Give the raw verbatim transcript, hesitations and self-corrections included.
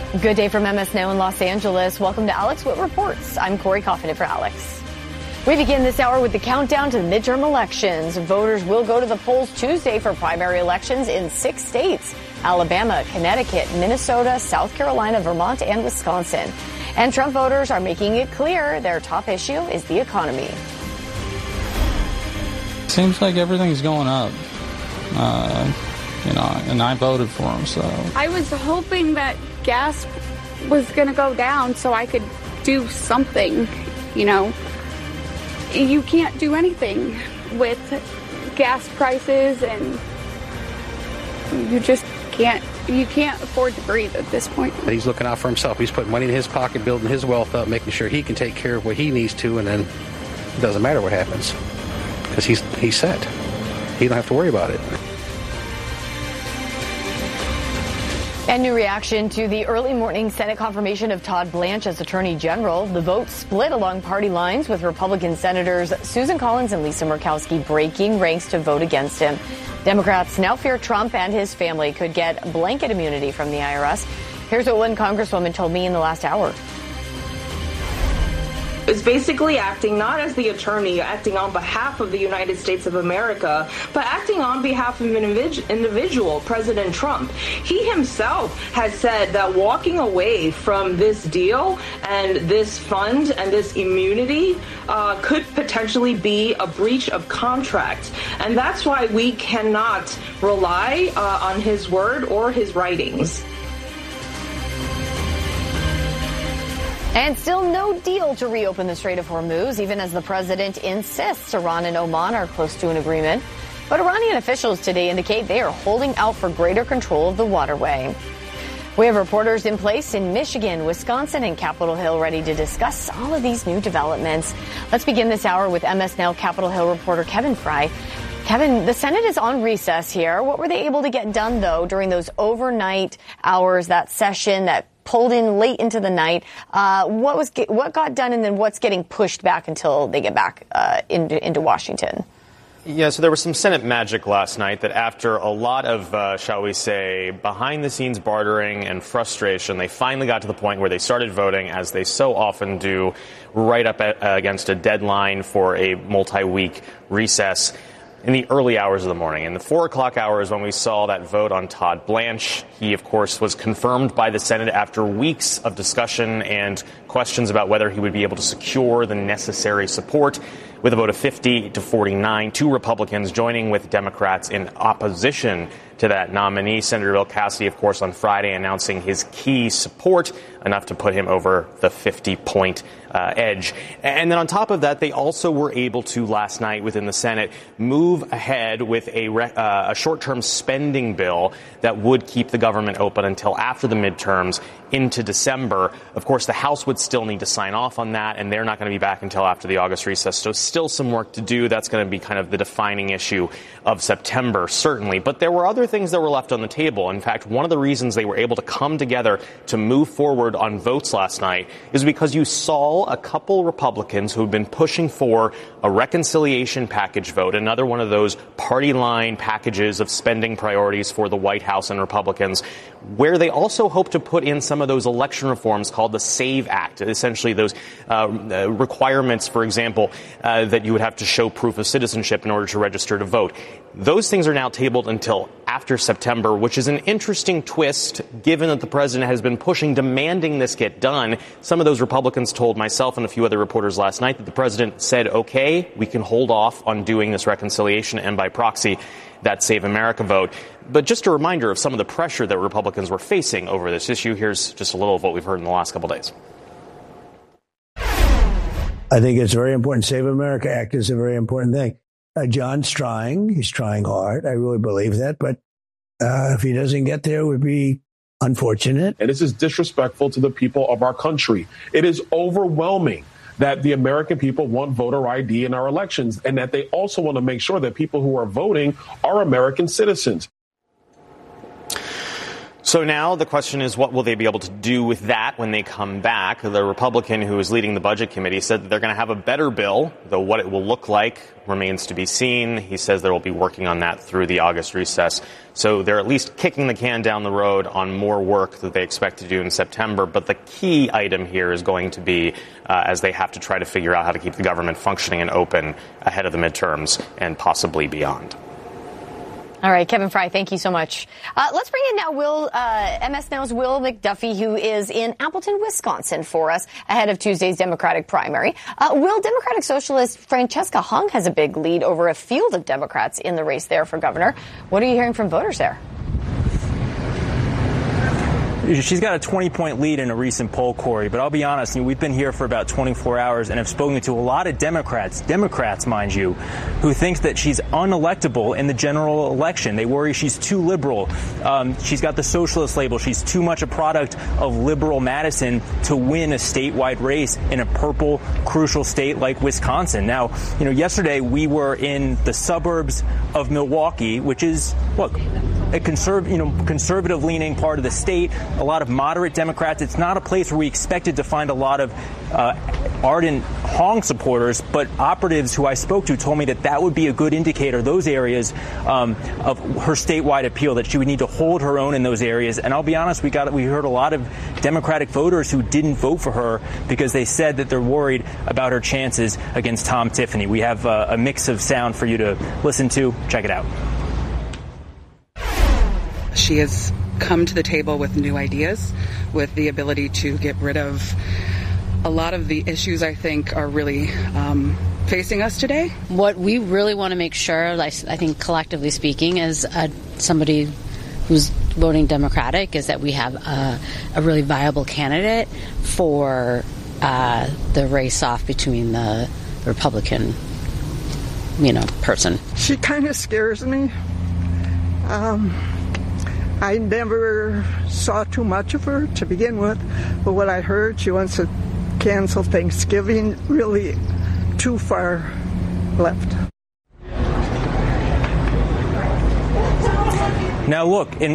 Good day from M S Now in Los Angeles. Welcome to Alex Witt Reports. I'm Corey Coffin for Alex. We begin this hour with the countdown to the midterm elections. Voters will go to the polls Tuesday for primary elections in six states: Alabama, Connecticut, Minnesota, South Carolina, Vermont, and Wisconsin. And Trump voters are making it clear their top issue is the economy. Seems like everything's going up. Uh, you know, and I voted for him, so. I was hoping that gas was going to go down so I could do something, you know. You can't do anything with gas prices, and you just can't, you can't afford to breathe at this point. He's looking out for himself. He's putting money in his pocket, building his wealth up, making sure he can take care of what he needs to, and then it doesn't matter what happens because he's, he's set. He don't have to worry about it. And new reaction to the early morning Senate confirmation of Todd Blanche as Attorney General. The vote split along party lines, with Republican Senators Susan Collins and Lisa Murkowski breaking ranks to vote against him. Democrats now fear Trump and his family could get blanket immunity from the I R S. Here's what one Congresswoman told me in the last hour. Is basically acting not as the attorney, acting on behalf of the United States of America, but acting on behalf of an individual, President Trump. He himself has said that walking away from this deal and this fund and this immunity uh, could potentially be a breach of contract. And that's why we cannot rely uh, on his word or his writings. And still no deal to reopen the Strait of Hormuz, even as the president insists Iran and Oman are close to an agreement. But Iranian officials today indicate they are holding out for greater control of the waterway. We have reporters in place in Michigan, Wisconsin, and Capitol Hill ready to discuss all of these new developments. Let's begin this hour with M S Now Capitol Hill reporter Kevin Fry. Kevin, the Senate is on recess here. What were they able to get done, though, during those overnight hours, that session that pulled in late into the night? Uh, what was what got done, and then what's getting pushed back until they get back uh, into, into Washington? Yeah, so there was some Senate magic last night that after a lot of, uh, shall we say, behind-the-scenes bartering and frustration, they finally got to the point where they started voting, as they so often do, right up at, uh, against a deadline for a multi-week recess in the early hours of the morning. In the four o'clock hours when we saw that vote on Todd Blanche, he, of course, was confirmed by the Senate after weeks of discussion and questions about whether he would be able to secure the necessary support. With a vote of fifty to forty-nine, two Republicans joining with Democrats in opposition to that nominee. Senator Bill Cassidy, of course, on Friday announcing his key support, enough to put him over the fifty-point uh, edge. And then on top of that, they also were able to, last night within the Senate, move ahead with a, re- uh, a short-term spending bill that would keep the government open until after the midterms into December. Of course, the House would still need to sign off on that, and they're not going to be back until after the August recess. So still some work to do. That's going to be kind of the defining issue of September, certainly. But there were other things that were left on the table. In fact, one of the reasons they were able to come together to move forward on votes last night is because you saw a couple Republicans who have been pushing for a reconciliation package vote, another one of those party line packages of spending priorities for the White House and Republicans, where they also hope to put in some of those election reforms called the SAVE Act, essentially those uh, requirements, for example, uh, that you would have to show proof of citizenship in order to register to vote. Those things are now tabled until after September, which is an interesting twist, given that the president has been pushing, demanding this get done. Some of those Republicans told myself and a few other reporters last night that the president said, okay, we can hold off on doing this reconciliation and by proxy that Save America vote. But just a reminder of some of the pressure that Republicans were facing over this issue. Here's just a little of what we've heard in the last couple of days. I think it's very important. Save America Act is a very important thing. Uh, John's trying. He's trying hard. I really believe that. But uh, if he doesn't get there, it would be unfortunate. And this is disrespectful to the people of our country. It is overwhelming that the American people want voter I D in our elections, and that they also want to make sure that people who are voting are American citizens. So now the question is, what will they be able to do with that when they come back? The Republican who is leading the Budget Committee said that they're going to have a better bill, though what it will look like remains to be seen. He says they will be working on that through the August recess. So they're at least kicking the can down the road on more work that they expect to do in September. But the key item here is going to be uh, as they have to try to figure out how to keep the government functioning and open ahead of the midterms and possibly beyond. All right, Kevin Fry, thank you so much. Uh, let's bring in now Will, uh, M S Now's Will McDuffie, who is in Appleton, Wisconsin for us ahead of Tuesday's Democratic primary. Uh, Will, Democratic Socialist Francesca Hung has a big lead over a field of Democrats in the race there for governor. What are you hearing from voters there? She's got a twenty-point lead in a recent poll, Corey, but I'll be honest, you know, we've been here for about twenty-four hours and have spoken to a lot of Democrats, Democrats, mind you, who think that she's unelectable in the general election. They worry she's too liberal. Um, she's got the socialist label. She's too much a product of liberal Madison to win a statewide race in a purple, crucial state like Wisconsin. Now, you know, yesterday we were in the suburbs of Milwaukee, which is, look, a conserv- you know, conservative-leaning part of the state, a lot of moderate Democrats. It's not a place where we expected to find a lot of uh, ardent Hong supporters, but operatives who I spoke to told me that that would be a good indicator, those areas um, of her statewide appeal, that she would need to hold her own in those areas. And I'll be honest, we got we heard a lot of Democratic voters who didn't vote for her because they said that they're worried about her chances against Tom Tiffany. We have uh, a mix of sound for you to listen to. Check it out. She has come to the table with new ideas, with the ability to get rid of a lot of the issues I think are really um, facing us today. What we really want to make sure, I think collectively speaking, as uh, somebody who's voting Democratic, is that we have a, a really viable candidate for uh, the race off between the Republican, you know, person. She kind of scares me. Um, I never saw too much of her to begin with, but what I heard, she wants to cancel Thanksgiving, really too far left. Now, look, in